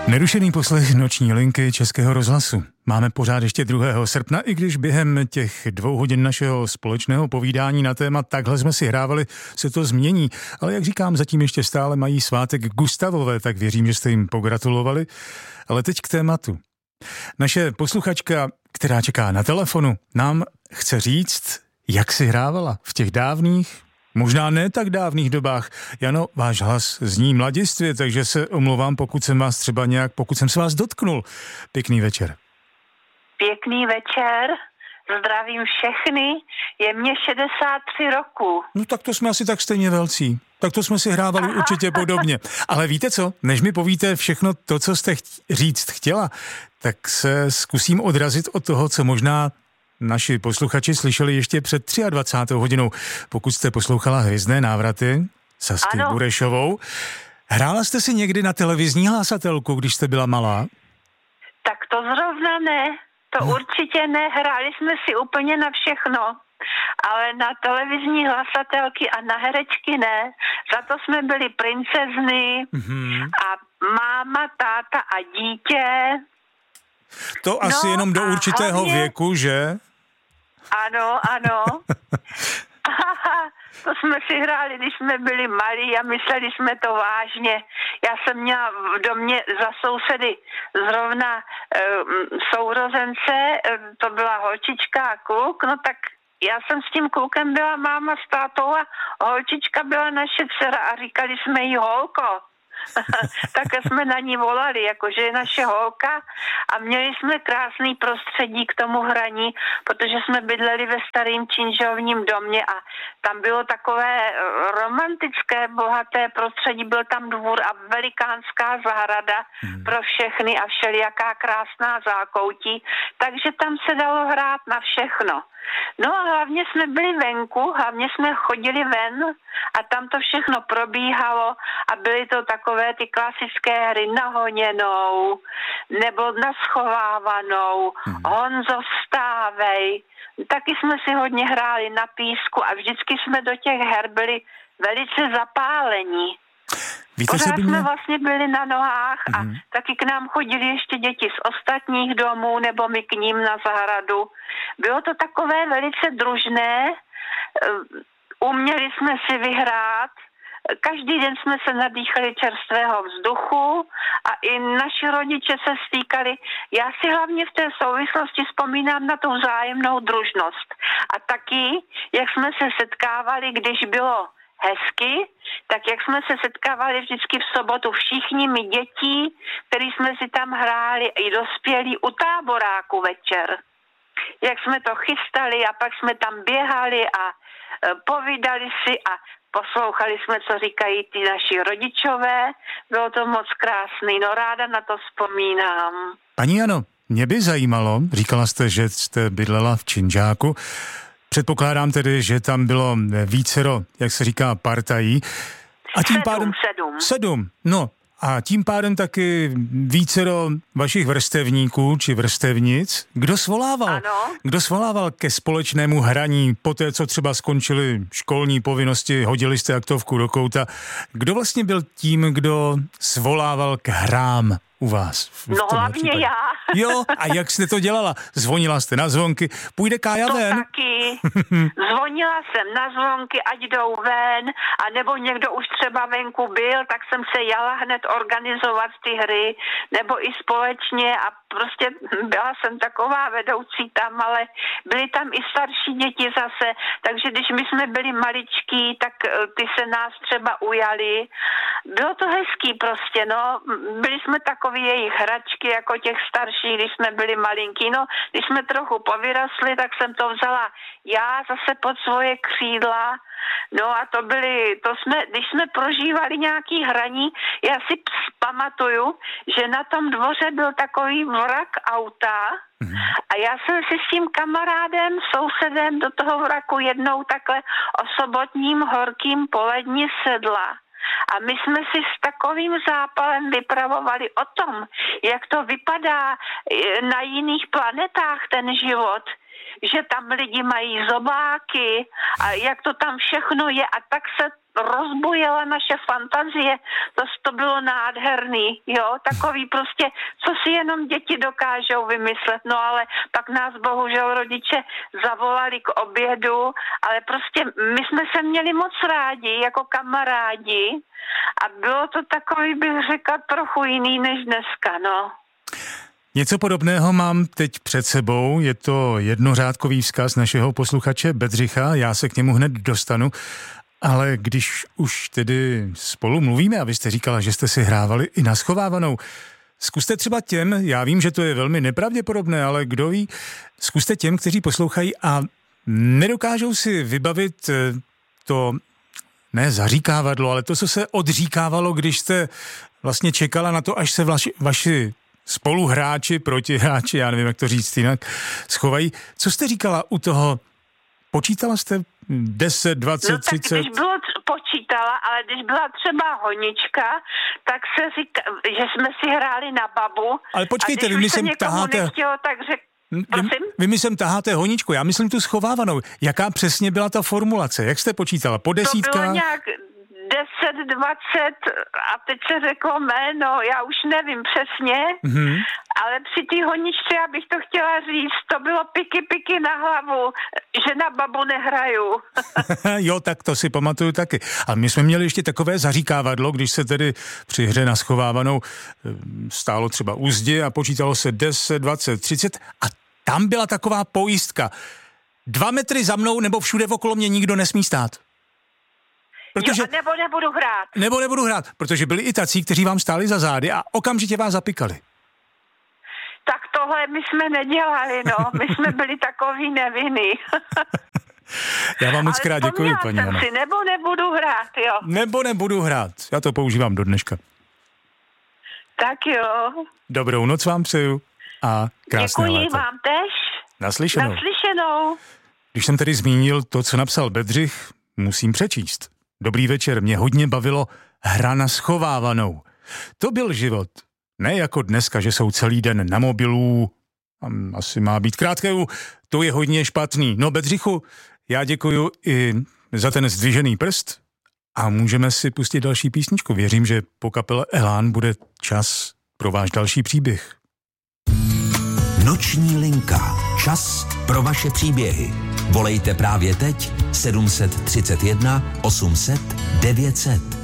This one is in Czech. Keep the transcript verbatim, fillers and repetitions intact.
Nerušený poslech noční linky Českého rozhlasu. Máme pořád ještě druhého srpna, i když během těch dvou hodin našeho společného povídání na téma Takhle jsme si hrávali, se to změní. Ale jak říkám, zatím ještě stále mají svátek Gustavové, tak věřím, že jste jim pogratulovali. Ale teď k tématu. Naše posluchačka, která čeká na telefonu, nám chce říct, jak si hrávala v těch dávných, možná ne tak dávných dobách. Jano, váš hlas zní mladistvě, takže se omlouvám, pokud jsem vás třeba nějak, pokud jsem se vás dotknul. Pěkný večer. Pěkný večer, zdravím všechny, je mě šedesát tři roku. No tak to jsme asi tak stejně velcí. Tak to jsme si hrávali Aha. určitě podobně. Ale víte co, než mi povíte všechno to, co jste cht- říct chtěla, tak se zkusím odrazit od toho, co možná naši posluchači slyšeli ještě před dvacátou třetí hodinou, pokud jste poslouchala Hvězdné návraty Sasky ano. Burešovou. Hrála jste si někdy na televizní hlasatelku, když jste byla malá? Tak to zrovna ne, to no. určitě ne, hráli jsme si úplně na všechno, ale na televizní hlasatelky a na herečky ne, za to jsme byli princezny mm-hmm. a máma, táta a dítě. To asi no, jenom do určitého hlavně... věku, že? Ano, ano. To jsme si hráli, když jsme byli malí a mysleli jsme to vážně. Já jsem měla v domě za sousedy zrovna e, sourozence, e, to byla holčička a kluk, no tak já jsem s tím klukem byla máma s tátou a holčička byla naše dcera a říkali jsme jí holko. Tak jsme na ní volali, jakože je naše holka a měli jsme krásný prostředí k tomu hraní, protože jsme bydleli ve starém činžovním domě a tam bylo takové romantické, bohaté prostředí, byl tam dvůr a velikánská zahrada hmm. pro všechny a všelijaká krásná zákoutí, takže tam se dalo hrát na všechno. No a hlavně jsme byli venku, hlavně jsme chodili ven a tam to všechno probíhalo a byly to takové ty klasické hry na honěnou nebo na schovávanou, hmm. Honzo vstávej. Taky jsme si hodně hráli na písku a vždycky jsme do těch her byli velice zapálení. Víte, Pořád mě... jsme vlastně byli na nohách a mm. taky k nám chodili ještě děti z ostatních domů nebo my k ním na zahradu. Bylo to takové velice družné, uměli jsme si vyhrát, každý den jsme se nadýchali čerstvého vzduchu a i naši rodiče se stýkali. Já si hlavně v té souvislosti vzpomínám na tu vzájemnou družnost. A taky, jak jsme se setkávali, když bylo hezky, tak jak jsme se setkávali vždycky v sobotu všichni my dětí, který jsme si tam hráli i dospělí u táboráku večer. Jak jsme to chystali a pak jsme tam běhali a e, povídali si a poslouchali jsme, co říkají ty naši rodičové. Bylo to moc krásný, no ráda na to vzpomínám. Paní Jano, mě by zajímalo, říkala jste, že jste bydlela v Činžáku, předpokládám tedy, že tam bylo vícero, jak se říká, partají. A tím sedm, pádem... sedm. Sedm, no. A tím pádem taky vícero vašich vrstevníků či vrstevnic. Kdo svolával? Ano. Kdo svolával ke společnému hraní po té, co třeba skončily školní povinnosti, hodili jste aktovku do kouta? Kdo vlastně byl tím, kdo svolával k hrám u vás? No hlavně případě? Já. Jo, a jak jste to dělala? Zvonila jste na zvonky, půjde Kája to ven? Taky. Zvonila jsem na zvonky, ať jdou ven, a nebo někdo už třeba venku byl, tak jsem se jala hned organizovat ty hry, nebo i společně a prostě byla jsem taková vedoucí tam, ale byly tam i starší děti zase, takže když my jsme byli maličký, tak ty se nás třeba ujali. Bylo to hezký prostě, no, byli jsme takový jejich hračky, jako těch starších, když jsme byli malinký, no, když jsme trochu povyrostli, tak jsem to vzala já zase pod svoje křídla. No a to byly, to jsme, když jsme prožívali nějaký hraní, já si pamatuju, že na tom dvoře byl takový vrak auta a já jsem si s tím kamarádem, sousedem do toho vraku jednou takhle o sobotním horkým poledni sedla. A my jsme si s takovým zápalem vypravovali o tom, jak to vypadá na jiných planetách ten život, že tam lidi mají zobáky a jak to tam všechno je a tak se rozbujela naše fantazie, to, to bylo nádherný, jo, takový prostě, co si jenom děti dokážou vymyslet, no ale pak nás bohužel rodiče zavolali k obědu, ale prostě my jsme se měli moc rádi, jako kamarádi a bylo to takový, bych řekla, trochu jiný než dneska, no. Něco podobného mám teď před sebou, je to jednořádkový vzkaz našeho posluchače Bedřicha, já se k němu hned dostanu, ale když už tedy spolu mluvíme, a vy jste říkala, že jste si hrávali i na schovávanou, zkuste třeba těm, já vím, že to je velmi nepravděpodobné, ale kdo ví, zkuste těm, kteří poslouchají a nedokážou si vybavit to, ne zaříkávadlo, ale to, co se odříkávalo, když jste vlastně čekala na to, až se vaši, vaši spoluhráči, protihráči, já nevím, jak to říct jinak, schovají. Co jste říkala u toho? Počítala jste deset, dvacet, no, tak třicet? Když bylo počítala, ale když byla třeba honička, tak se říká, že jsme si hráli na babu. Ale počkejte, a vy mi sem taháte... Nechtělo, tak řek... Vy, vy mi sem taháte honičku, já myslím tu schovávanou. Jaká přesně byla ta formulace? Jak jste počítala? Po desítkách? To bylo nějak deset, dvacet a teď se řeklo jméno, já už nevím přesně, mm-hmm. ale při té honičce, já bych to chtěla říct, to bylo piky, piky na hlavu, že na babu nehraju. Jo, tak to si pamatuju taky. A my jsme měli ještě takové zaříkávadlo, když se tedy při hře na schovávanou stálo třeba u zdi a počítalo se deset, dvacet, třicet a tam byla taková pojistka. Dva metry za mnou nebo všude okolo mě nikdo nesmí stát. Protože, jo, nebo nebudu hrát. Nebo nebudu hrát, protože byli i tací, kteří vám stáli za zády a okamžitě vás zapikali. Tak tohle my jsme nedělali, no. My jsme byli takový nevinný. Já vám moc krát děkuji, paní Jana. Si, nebo nebudu hrát, jo. Nebo nebudu hrát. Já to používám do dneška. Tak jo. Dobrou noc vám přeju a krásné děkuji léto. vám tež. Naslyšenou. Naslyšenou. Když jsem tedy zmínil to, co napsal Bedřich, musím přečíst. Dobrý večer, mě hodně bavilo hra na schovávanou. To byl život. Ne jako dneska, že jsou celý den na mobilů. Asi má být krátké, to je hodně špatný. No Bedřichu, já děkuju i za ten zdvižený prst a můžeme si pustit další písničku. Věřím, že po kapele Elán bude čas pro váš další příběh. Noční linka. Čas pro vaše příběhy. Volejte právě teď sedm set třicet jedna osm set devět set.